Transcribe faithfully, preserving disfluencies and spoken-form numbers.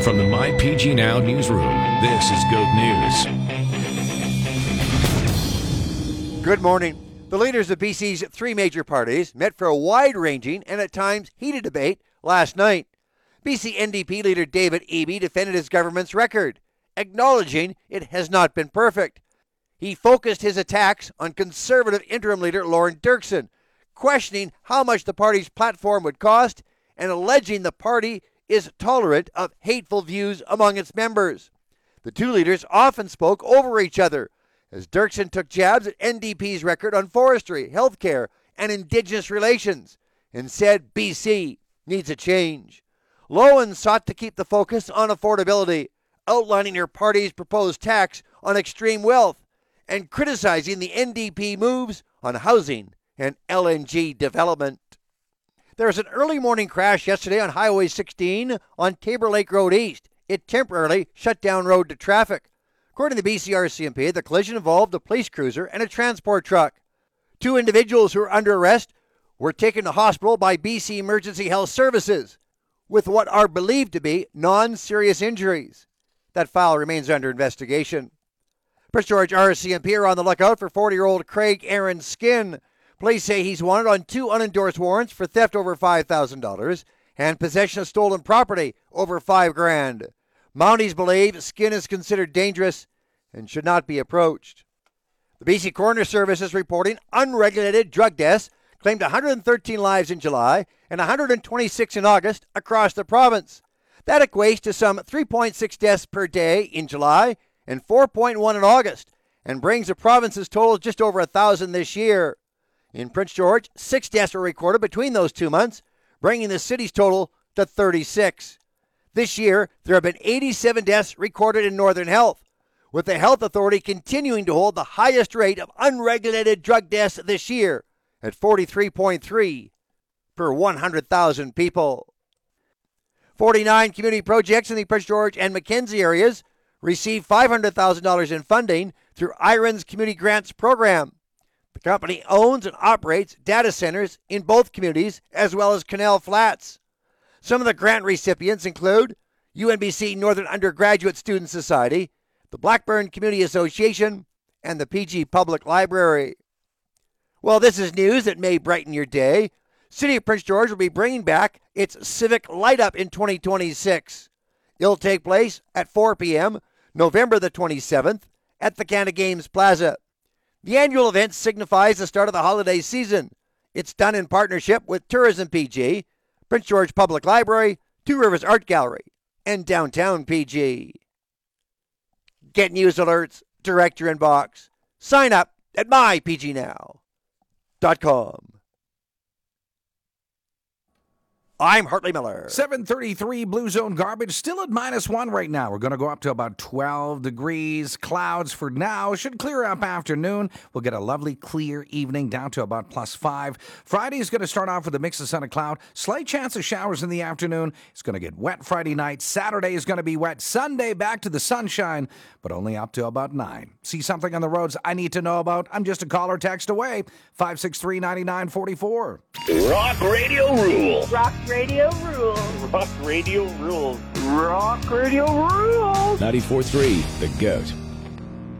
From the My P G Now newsroom, this is Goat News. Good morning. The leaders of B C's three major parties met for a wide-ranging and at times heated debate last night. B C N D P leader David Eby defended his government's record, acknowledging it has not been perfect. He focused his attacks on Conservative interim leader Lauren Dirksen, questioning how much the party's platform would cost and alleging the party is tolerant of hateful views among its members. The two leaders often spoke over each other, as Dirksen took jabs at N D P's record on forestry, healthcare, and Indigenous relations, and said B C needs a change. Lowen sought to keep the focus on affordability, outlining her party's proposed tax on extreme wealth, and criticizing the N D P moves on housing and L N G development. There was an early morning crash yesterday on Highway sixteen on Tabor Lake Road East. It temporarily shut down road to traffic. According to the B C R C M P, the collision involved a police cruiser and a transport truck. Two individuals who were under arrest were taken to hospital by B C Emergency Health Services with what are believed to be non-serious injuries. That file remains under investigation. Prince George R C M P are on the lookout for forty-year-old Craig Aaron Skin. Police say he's wanted on two unendorsed warrants for theft over five thousand dollars and possession of stolen property over five grand. Mounties believe Skin is considered dangerous and should not be approached. The B C Coroner Service is reporting unregulated drug deaths claimed one hundred thirteen lives in July and one hundred twenty-six in August across the province. That equates to some three point six deaths per day in July and four point one in August, and brings the province's total just over one thousand this year. In Prince George, six deaths were recorded between those two months, bringing the city's total to thirty-six. This year, there have been eighty-seven deaths recorded in Northern Health, with the Health Authority continuing to hold the highest rate of unregulated drug deaths this year at forty-three point three per one hundred thousand people. forty-nine community projects in the Prince George and Mackenzie areas received five hundred thousand dollars in funding through I R N's Community Grants program. The company owns and operates data centers in both communities as well as Canal Flats. Some of the grant recipients include U N B C Northern Undergraduate Student Society, the Blackburn Community Association, and the P G Public Library. Well, this is news that may brighten your day. City of Prince George will be bringing back its Civic Light Up in twenty twenty-six. It'll take place at four p.m. November the twenty-seventh at the Canada Games Plaza. The annual event signifies the start of the holiday season. It's done in partnership with Tourism P G, Prince George Public Library, Two Rivers Art Gallery, and Downtown P G. Get news alerts direct your inbox. Sign up at my p g now dot com. I'm Hartley Miller. seven thirty-three Blue Zone Garbage, still at minus one right now. We're going to go up to about twelve degrees. Clouds for now. Should clear up afternoon. We'll get a lovely clear evening down to about plus five. Friday is going to start off with a mix of sun and cloud. Slight chance of showers in the afternoon. It's going to get wet Friday night. Saturday is going to be wet. Sunday back to the sunshine, but only up to about nine. See something on the roads I need to know about? I'm just a call or text away. five six three, nine nine four four. Rock Radio Rule. Rock Radio rules. Rock Radio rules. Rock Radio rules. ninety-four point three The Goat.